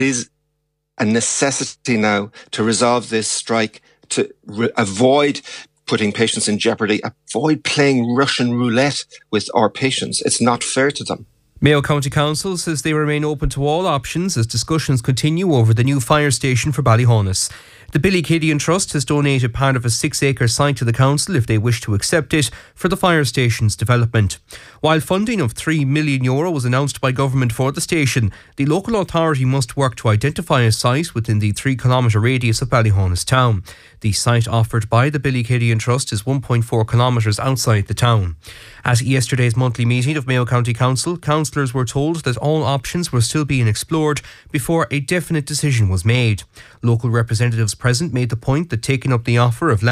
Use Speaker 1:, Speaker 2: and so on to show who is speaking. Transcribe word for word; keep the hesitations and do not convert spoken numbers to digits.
Speaker 1: is a necessity now to resolve this strike, to re- avoid putting patients in jeopardy, avoid playing Russian roulette with our patients. It's not fair to them.
Speaker 2: Mayo County Council says they remain open to all options as discussions continue over the new fire station for Ballyhonus. The Billy Killian Trust has donated part of a six-acre site to the council if they wish to accept it for the fire station's development. While funding of three million euro was announced by government for the station, the local authority must work to identify a site within the three kilometre radius of Ballyhonus town. The site offered by the Billy Killian Trust is one point four kilometres outside the town. At yesterday's monthly meeting of Mayo County Council, councillors were told that all options were still being explored before a definite decision was made. Local representatives present made the point that taking up the offer of land